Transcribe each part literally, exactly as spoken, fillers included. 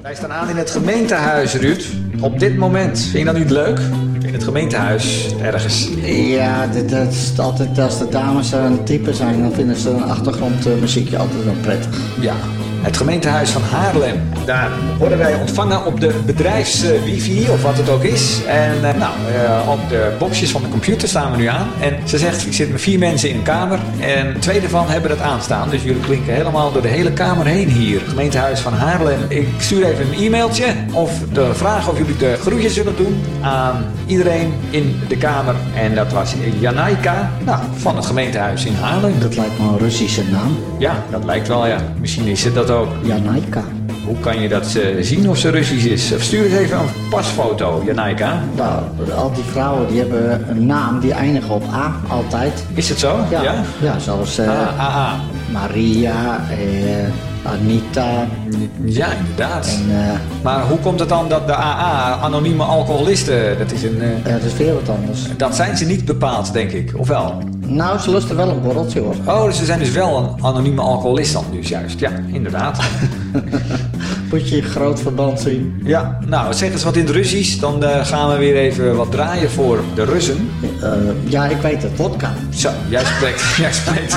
Wij staan aan in het gemeentehuis, Ruud. Op dit moment. Vind je dat niet leuk? In het gemeentehuis, ergens. Ja, dat, dat is altijd, als de dames aan het typen zijn, dan vinden ze een achtergrondmuziekje altijd wel prettig. Ja, het gemeentehuis van Haarlem. Daar worden wij ontvangen op de bedrijfs-wifi, of wat het ook is. En uh, nou, uh, op de boxjes van de computer staan we nu aan. En ze zegt, ik zit met vier mensen in een kamer. En twee daarvan hebben dat aanstaan. Dus jullie klinken helemaal door de hele kamer heen hier. Het gemeentehuis van Haarlem. Ik stuur even een e-mailtje of de vraag of jullie de groetjes zullen doen aan iedereen in de kamer. En dat was Janaika, nou, van het gemeentehuis in Haarlem. Dat lijkt me een Russische naam. Ja, dat lijkt wel, ja. Misschien is het dat ook. Janaika. Hoe kan je dat uh, zien of ze Russisch is? Of stuur eens even een pasfoto, Janaika. Nou, al die vrouwen die hebben een naam die eindigen op A, altijd. Is het zo? Ja, ja? ja zoals uh, A, A, A. Maria, uh, Anita. Ja, inderdaad. En, uh, maar hoe komt het dan dat de A A, anonieme alcoholisten, dat is een... Uh, uh, dat is veel wat anders. Dat zijn ze niet bepaald, denk ik, of wel? Nou, ze lusten wel een borreltje, hoor. Oh, dus ze zijn dus wel een anonieme alcoholist dan dus juist. Ja, inderdaad. Moet je groot verband zien. Ja, nou, zeg eens wat in het Russisch. Dan uh, gaan we weer even wat draaien voor de Russen. Uh, ja, ik weet het. Vodka. Zo, jij spreekt... jij spreekt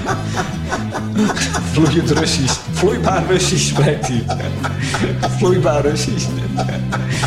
vloeiend Russisch. Vloeibaar Russisch spreekt hij. Vloeibaar Russisch.